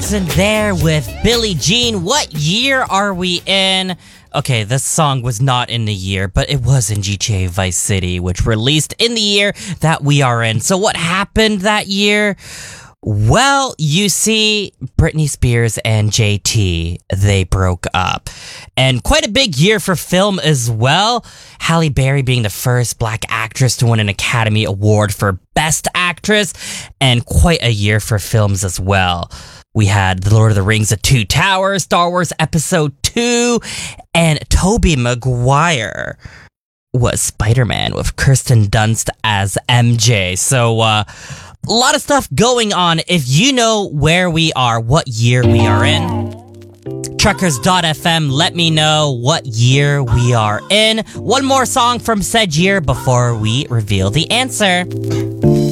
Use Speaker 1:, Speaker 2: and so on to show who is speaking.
Speaker 1: Jackson there with Billie Jean. What year are we in? Okay, this song was not in the year, but it was in GTA Vice City, which released in the year that we are in. So what happened that year? Well, you see, Britney Spears and JT, they broke up. And quite a big year for film as well. Halle Berry being the first black actress to win an Academy Award for Best Actress. And quite a year for films as well. We had The Lord of the Rings, The Two Towers, Star Wars Episode 2, and Tobey Maguire was Spider-Man with Kirsten Dunst as MJ. So, a lot of stuff going on. If you know where we are, what year we are in, Truckers.fm, let me know what year we are in. One more song from said year before we reveal the answer.